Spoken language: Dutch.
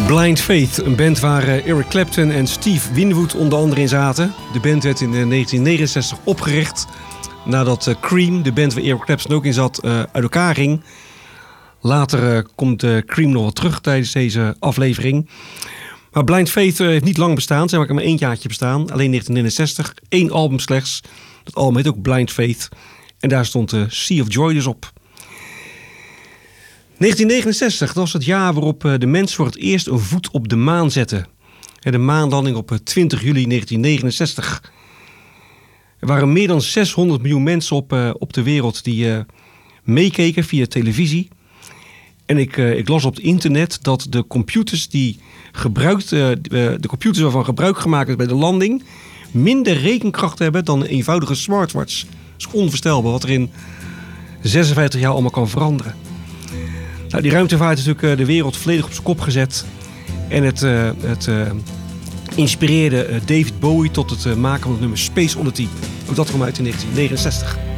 Blind Faith, een band waar Eric Clapton en Steve Winwood onder andere in zaten. De band werd in 1969 opgericht nadat Cream, de band waar Eric Clapton ook in zat, uit elkaar ging. Later komt Cream nog wel terug tijdens deze aflevering. Maar Blind Faith heeft niet lang bestaan. Ze hebben maar 1 jaartje bestaan. Alleen 1969. 1 album slechts. Dat album heet ook Blind Faith. En daar stond Sea of Joy dus op. 1969, dat was het jaar waarop de mens voor het eerst een voet op de maan zette. De maanlanding op 20 juli 1969. Er waren meer dan 600 miljoen mensen op de wereld die meekeken via televisie. En ik las op het internet dat de computers de computers waarvan gebruik gemaakt is bij de landing minder rekenkracht hebben dan een eenvoudige smartwatch. Dat is onvoorstelbaar wat er in 56 jaar allemaal kan veranderen. Nou, die ruimtevaart is natuurlijk de wereld volledig op zijn kop gezet. En het inspireerde David Bowie tot het maken van het nummer Space Oddity. Ook dat kwam uit in 1969.